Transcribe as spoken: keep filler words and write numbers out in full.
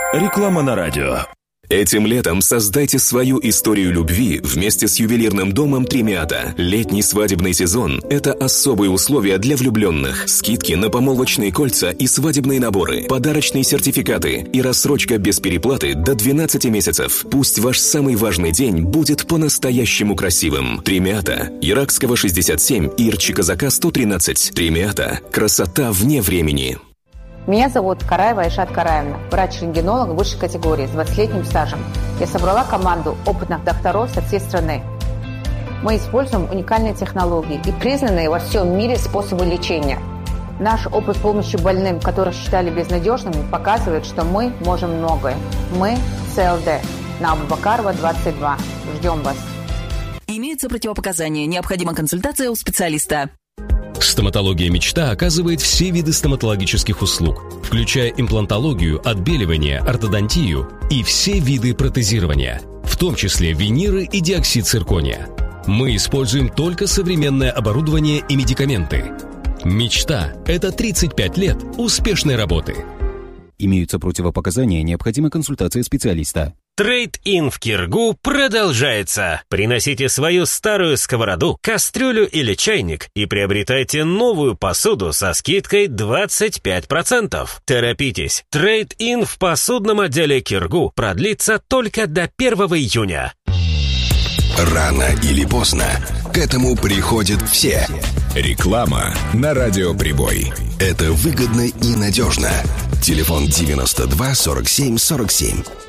Реклама на радио. Этим летом создайте свою историю любви вместе с ювелирным домом Тремиата. Летний свадебный сезон – это особые условия для влюбленных. Скидки на помолвочные кольца и свадебные наборы, подарочные сертификаты и рассрочка без переплаты до двенадцати месяцев. Пусть ваш самый важный день будет по-настоящему красивым. Тремиата. Иракского шестьдесят семь и Ирчи-Казака сто тринадцать. Тремиата. Красота вне времени. Меня зовут Караева Айшат Караевна, врач-рентгенолог высшей категории с двадцатилетним стажем. Я собрала команду опытных докторов со всей страны. Мы используем уникальные технологии и признанные во всем мире способы лечения. Наш опыт помощи больным, которых считали безнадежными, показывает, что мы можем многое. Мы – ЦЛД. На Абубакарова, двадцать два. Ждем вас. Имеются противопоказания. Необходима консультация у специалиста. Стоматология «Мечта» оказывает все виды стоматологических услуг, включая имплантологию, отбеливание, ортодонтию и все виды протезирования, в том числе виниры и диоксид циркония. Мы используем только современное оборудование и медикаменты. «Мечта» — это тридцать пять лет успешной работы. Имеются противопоказания, необходима консультация специалиста. Трейд-ин в Киргу продолжается. Приносите свою старую сковороду, кастрюлю или чайник и приобретайте новую посуду со скидкой двадцать пять процентов. Торопитесь. Трейд-ин в посудном отделе Киргу продлится только до первого июня. Рано или поздно к этому приходят все. Реклама на Радио Прибой. Это выгодно и надежно. Телефон девяносто два сорок семь сорок семь.